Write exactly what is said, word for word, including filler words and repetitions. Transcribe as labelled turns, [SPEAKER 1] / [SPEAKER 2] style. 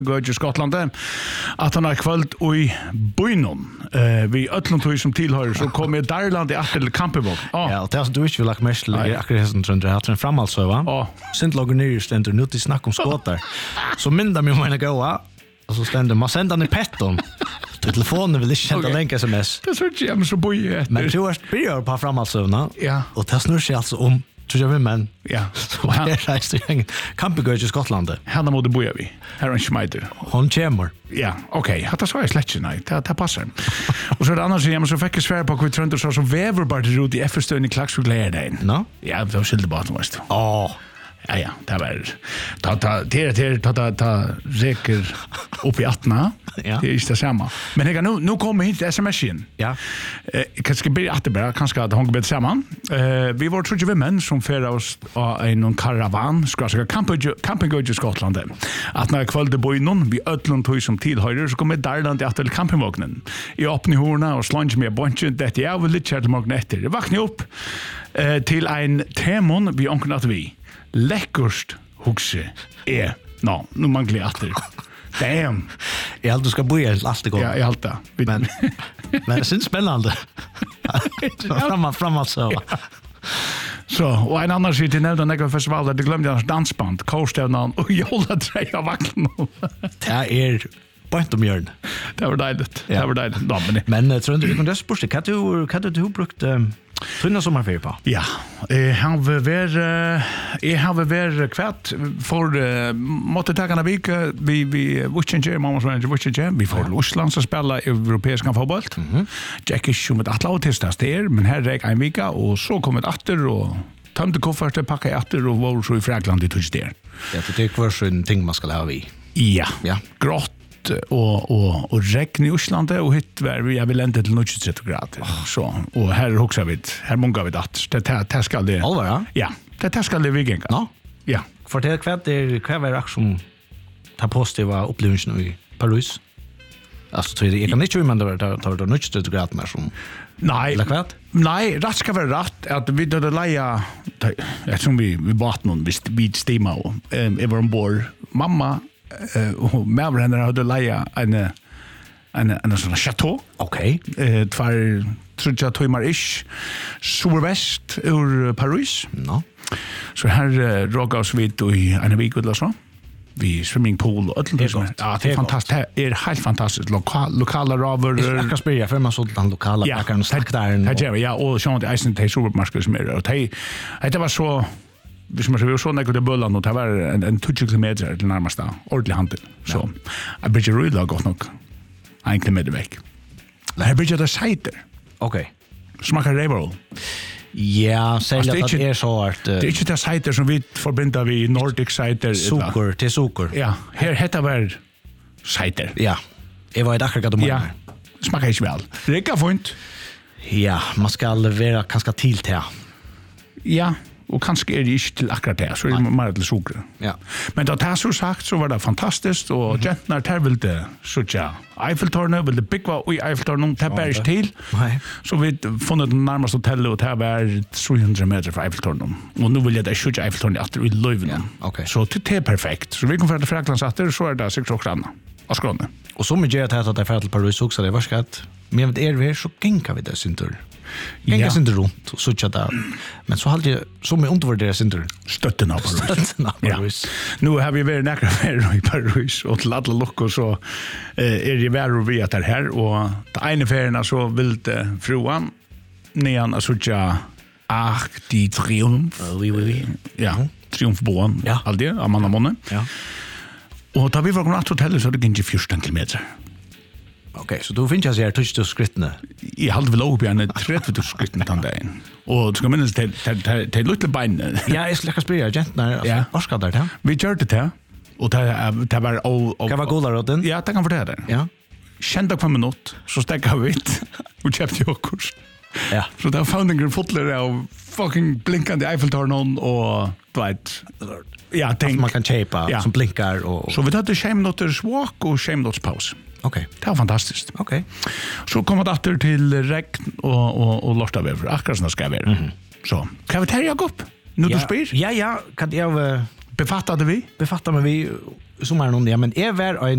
[SPEAKER 1] Gøyge Skottland at han er kvöld i Bøynon uh, vi ötlund som tillhører så kom jeg Darland i atter til Kampevåg oh.
[SPEAKER 2] Ja, og det som du ikke vil lagt mest til er akkurat hesten trønder jeg har en framhaldsøva
[SPEAKER 1] oh.
[SPEAKER 2] sint lager nyr stender nu til snakk om skåter så mindre mig om henne gåa og så stender man sender han i petton til telefonen vil ikke kjente okay. Lenke sms
[SPEAKER 1] det er så ikke jeg så bøy etter
[SPEAKER 2] men du er byrjar på framhaldsøvna
[SPEAKER 1] ja.
[SPEAKER 2] Og det snur seg altså om tror jag men
[SPEAKER 1] ja
[SPEAKER 2] så här reiste jag Kampegøyge Skottland
[SPEAKER 1] han måste boja vi här är en schmeider
[SPEAKER 2] hon kommer
[SPEAKER 1] ja okej hata så är släckt nej det det passar och så det annars jag måste fick svär på kvitt runt och så så väver bara det ut i efterstön i klaxugläder
[SPEAKER 2] no
[SPEAKER 1] ja det var skilde bara måste
[SPEAKER 2] åh
[SPEAKER 1] ja ja det var ta ta det det ta ta ta räcker upp i åttna ja det är inte samma men jag nu nu kommer hit sms igen
[SPEAKER 2] ja
[SPEAKER 1] eh kanske blir att det bara kanske att hon blir samman eh vi var tror ju män som färra oss i en karavan ska ska camping camping i Skottland att när kvälde Bøynon vi öllund tog som tillhörer så kommer Darland att till campingvagnen i öppna horna och slunge med bunchen det jag vill lite magneter vakna upp eh till en temon vi onkna att vi läckerst hugse är no nu manglar jag åter damn
[SPEAKER 2] jag hade ska bo i last igår
[SPEAKER 1] ja jag halta
[SPEAKER 2] men men det syns spännande fram fram så
[SPEAKER 1] så och en annan sitter när den festival där det glömde jag dansband Korstevnan och jolla treja vakna
[SPEAKER 2] det är point om hjørn
[SPEAKER 1] det var deiligt det var deiligt då
[SPEAKER 2] men men tror du kan det spurste kan du kan du brukt tunna sommarferie på
[SPEAKER 1] ja jag har varit jag har varit kvärt för måste ta en vecka vi vi Washington mamma så Washington vi får Ryssland så spela europeiska fotboll Jackie Schumm med Atlantis där men här är en vecka och så kommer det åter och tömde kofferten packa åter och var så i Frankland i touch där
[SPEAKER 2] ja för det är kvar en ting man ska ha vi
[SPEAKER 1] ja
[SPEAKER 2] ja
[SPEAKER 1] grått och och och regn i Island och hit var vi jag vill inte till trettio grader så och här också vi här många vi att det det ska det
[SPEAKER 2] allvar ja
[SPEAKER 1] ja det ska det vi gänga
[SPEAKER 2] ja
[SPEAKER 1] ja
[SPEAKER 2] för det kvärt det kväver aktion ta positiva upplevelser i Paris alltså tror jag kan inte ju men det tar då trettio grader mer som
[SPEAKER 1] nej
[SPEAKER 2] eller kvärt
[SPEAKER 1] nej rätt ska vara rätt att vi då det leja jag tror vi vi bort någon visst vid stima och över ombord mamma och med henne hade leja en en en sån chateau
[SPEAKER 2] okej
[SPEAKER 1] eh två tre timmar ish sydväst ur Paris
[SPEAKER 2] no
[SPEAKER 1] så här rogga oss vid i en vecka eller så vi swimmingpool och allt det ja det är fantastiskt det är helt fantastiskt lokala lokala raver
[SPEAKER 2] jag kan spela för man sådant lokala jag kan starta där
[SPEAKER 1] ja och så det isen till supermarknaden som är och det det var så vi som vi så när det bullan och det var en, en tjugo kilometer till närmaste ordentlig handel så jag blir ju rulla gott nog en kilometer väg det här blir det sitter
[SPEAKER 2] okej
[SPEAKER 1] smakar revel
[SPEAKER 2] ja säg att det är så att
[SPEAKER 1] det är inte det sitter som vi förbinder vi Nordic sitter
[SPEAKER 2] socker till socker
[SPEAKER 1] ja här heter väl sitter
[SPEAKER 2] ja jag var i dag att de
[SPEAKER 1] ja smakar inte väl räcka fint
[SPEAKER 2] ja man ska vara kanske till till
[SPEAKER 1] ja och kanske är det inte till akkurat det så är det mer till socker.
[SPEAKER 2] Ja.
[SPEAKER 1] Men då det så sagt så var det fantastiskt och mm-hmm. Gentnar där vill det så ja. Eiffeltårnet vill det big var i Eiffeltårnet det bär inte till.
[SPEAKER 2] Nej.
[SPEAKER 1] Så vi funnit det närmaste hotellet och det var trehundra meter från Eiffeltårnet. Och nu vill jag det skjuta Eiffeltårnet att i Leuven.
[SPEAKER 2] Ja, okej.
[SPEAKER 1] Så det är perfekt. Så vi kommer från Frankland att så är det sex och annan. Och skråne.
[SPEAKER 2] Och så mycket att att det för att Paris också det var skatt. Men det är vi så gänga vi det syntur. Gänga ja. Syntur runt så tjata. Men så hade jag så med undervärderar syntur.
[SPEAKER 1] Stötten av Paris.
[SPEAKER 2] Stötten av Paris.
[SPEAKER 1] Ja. Nu har vi varit nära för i Paris och till alla luckor så är det värre vi att det här och det ena färgerna så vill det fruan nean alltså tja ach die triumf.
[SPEAKER 2] Oui oui oui.
[SPEAKER 1] Ja, triumfbån.
[SPEAKER 2] Ja.
[SPEAKER 1] All det av manna månne.
[SPEAKER 2] Ja.
[SPEAKER 1] Och då vi var på hotellet så det gick fjorton kilometer.
[SPEAKER 2] Okej, okay, så då finns jag så här touch to skrittna.
[SPEAKER 1] Jag hade väl upp igen trettio skrittna den dagen. Och ska minnas till till till lilla bein.
[SPEAKER 2] Ja, jag ska spela gentnar. Ja, vad ska där?
[SPEAKER 1] Vi körde det och det det var all
[SPEAKER 2] kan vara goda roten.
[SPEAKER 1] Ja, det kan för det.
[SPEAKER 2] Ja.
[SPEAKER 1] Kända på minut så stäcka vi ut och köpte jag kurs.
[SPEAKER 2] Ja.
[SPEAKER 1] Så där founding fuller av fucking blinkande Eiffeltårnet och vet ja, tänk
[SPEAKER 2] man kan köpa ja. Som blinkar och
[SPEAKER 1] så vi hade shame noters walk och shame notes pause.
[SPEAKER 2] Okej.
[SPEAKER 1] Det var fantastiskt.
[SPEAKER 2] Okej.
[SPEAKER 1] Så kom det åter till regn och och och lorta över. Akkurat som det ska vara. Mm-hmm. Så, kan vi ta jag upp? Nu
[SPEAKER 2] ja.
[SPEAKER 1] du spyr?
[SPEAKER 2] Ja, ja, kan jag
[SPEAKER 1] Befattade vi?
[SPEAKER 2] Befattade vi sommaren, ja, men är var en